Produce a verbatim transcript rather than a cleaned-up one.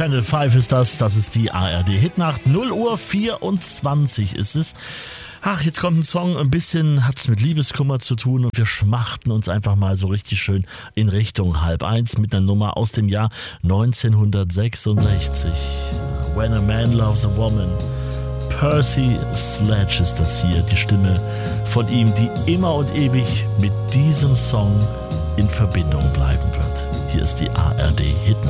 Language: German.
Channel fünf ist das, das ist die A R D Hitnacht, null Uhr vierundzwanzig ist es. Ach, jetzt kommt ein Song, ein bisschen hat's mit Liebeskummer zu tun und wir schmachten uns einfach mal so richtig schön in Richtung halb eins mit einer Nummer aus dem Jahr neunzehnhundertsechsundsechzig. When a Man Loves a Woman. Percy Sledge ist das hier, die Stimme von ihm, die immer und ewig mit diesem Song in Verbindung bleiben wird. Hier ist die A R D Hitnacht.